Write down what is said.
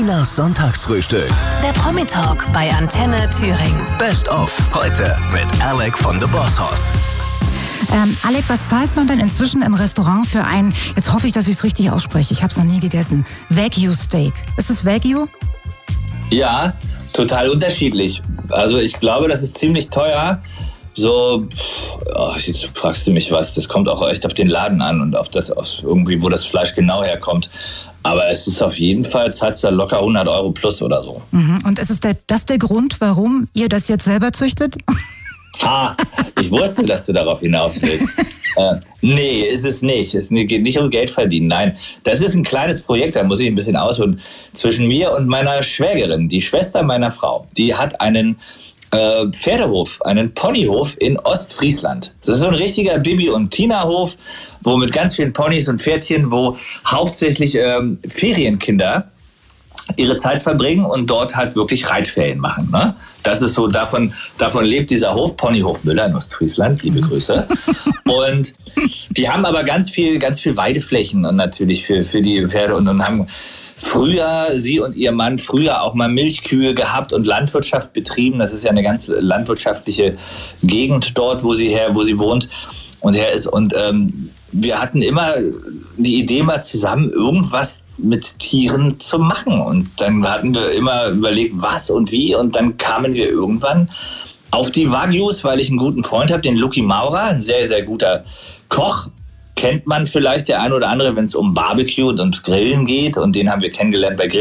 Tinas Sonntagsfrühstück. Der Promi-Talk bei Antenne Thüringen. Best of heute mit Alec von The Boss Hoss. Alec, was zahlt man denn inzwischen im Restaurant für ein, jetzt hoffe ich, dass ich es richtig ausspreche, ich habe es noch nie gegessen, Wagyu-Steak? Ist es Wagyu? Ja, total unterschiedlich. Also ich glaube, das ist ziemlich teuer. So, jetzt fragst du mich was, das kommt auch echt auf den Laden an und auf irgendwie, wo das Fleisch genau herkommt. Aber es ist auf jeden Fall, zahlst du da locker 100 Euro plus oder so. Und ist das der Grund, warum ihr das jetzt selber züchtet? Ha, ich wusste, dass du darauf hinaus willst. Nee, ist es nicht. Es geht nicht um Geld verdienen. Nein, das ist ein kleines Projekt, da muss ich ein bisschen ausholen, zwischen mir und meiner Schwägerin, die Schwester meiner Frau. Die hat einen Pferdehof, einen Ponyhof in Ostfriesland. Das ist so ein richtiger Bibi- und Tina-Hof, wo mit ganz vielen Ponys und Pferdchen, wo hauptsächlich Ferienkinder ihre Zeit verbringen und dort halt wirklich Reitferien machen. Ne? Das ist so, davon lebt dieser Hof, Ponyhof Müller in Ostfriesland, liebe Grüße. Und die haben aber ganz viel Weideflächen und natürlich für die Pferde und haben sie und ihr Mann auch mal Milchkühe gehabt und Landwirtschaft betrieben. Das ist ja eine ganz landwirtschaftliche Gegend dort, wo sie wohnt und her ist. Und wir hatten immer die Idee, mal zusammen irgendwas mit Tieren zu machen. Und dann hatten wir immer überlegt, was und wie. Und dann kamen wir irgendwann auf die Wagyus, weil ich einen guten Freund habe, den Lucky Maurer, ein sehr, sehr guter Koch. Kennt man vielleicht der ein oder andere, wenn es um Barbecue und ums Grillen geht. Und den haben wir kennengelernt bei